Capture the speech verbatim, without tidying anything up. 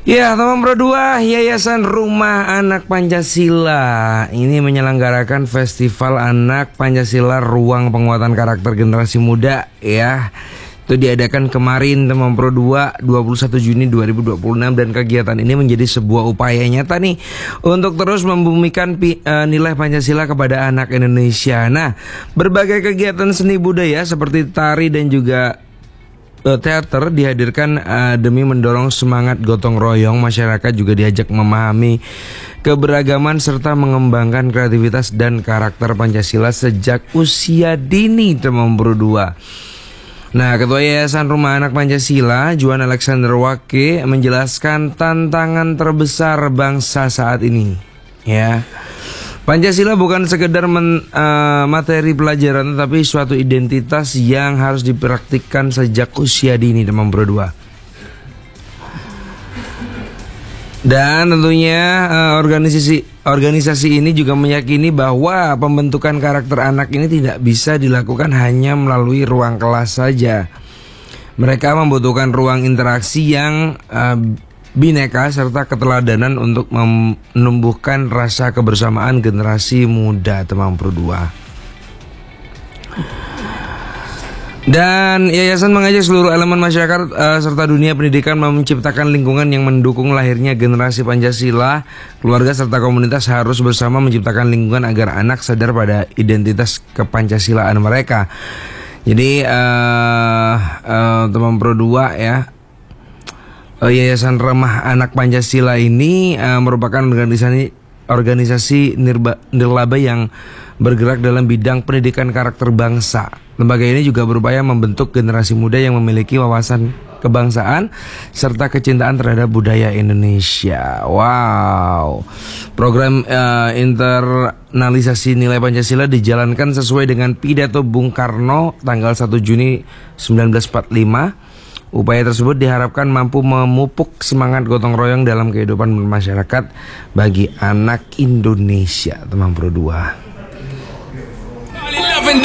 Ya, teman Pro dua, Yayasan Rumah Anak Pancasila ini menyelenggarakan Festival Anak Pancasila Ruang Penguatan Karakter Generasi Muda ya. Itu diadakan kemarin teman Pro dua, dua puluh satu Juni dua ribu dua puluh enam, dan kegiatan ini menjadi sebuah upaya nyata nih untuk terus membumikan pi, uh, nilai Pancasila kepada anak Indonesia. Nah, berbagai kegiatan seni budaya seperti tari dan juga teater dihadirkan uh, demi mendorong semangat gotong royong. Masyarakat juga diajak memahami keberagaman serta mengembangkan kreativitas dan karakter Pancasila sejak usia dini teman Pro dua. Nah, Ketua Yayasan Rumah Anak Pancasila, Juan Alexander Wake, menjelaskan tantangan terbesar bangsa saat ini. Ya, Pancasila bukan sekedar men, uh, materi pelajaran, tetapi suatu identitas yang harus dipraktikkan sejak usia dini teman Pro dua. Dan tentunya uh, organisasi organisasi ini juga meyakini bahwa pembentukan karakter anak ini tidak bisa dilakukan hanya melalui ruang kelas saja. Mereka membutuhkan ruang interaksi yang uh, bineka serta keteladanan untuk menumbuhkan rasa kebersamaan generasi muda teman Pro dua. Dan yayasan mengajak seluruh elemen masyarakat uh, serta dunia pendidikan menciptakan lingkungan yang mendukung lahirnya generasi Pancasila. Keluarga serta komunitas harus bersama menciptakan lingkungan agar anak sadar pada identitas kepancasilaan mereka. Jadi uh, uh, teman Pro dua ya, Yayasan Rumah Anak Pancasila ini uh, merupakan organisasi organisasi nirba, nirlaba yang bergerak dalam bidang pendidikan karakter bangsa. Lembaga ini juga berupaya membentuk generasi muda yang memiliki wawasan kebangsaan serta kecintaan terhadap budaya Indonesia. Wow. Program uh, internalisasi nilai Pancasila dijalankan sesuai dengan pidato Bung Karno tanggal satu Juni seribu sembilan ratus empat puluh lima. Upaya tersebut diharapkan mampu memupuk semangat gotong royong dalam kehidupan masyarakat bagi anak Indonesia, teman Pro dua.